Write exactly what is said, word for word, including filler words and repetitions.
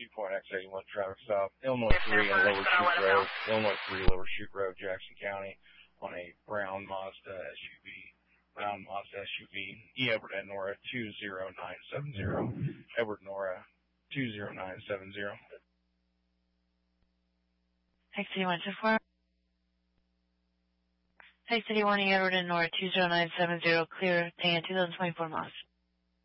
Point X eighty-one traffic stop, Illinois three on Lower Chute Road, Illinois three Lower Chute Road, Jackson County, on a brown Mazda S U V, brown Mazda S U V, E. Edward and Nora two zero nine seven zero, Edward Nora two zero nine seven zero. X eighty-one two four. X eighty-one, E. Edward and Nora two zero nine seven zero, clear, Tan two thousand twenty-four Mazda.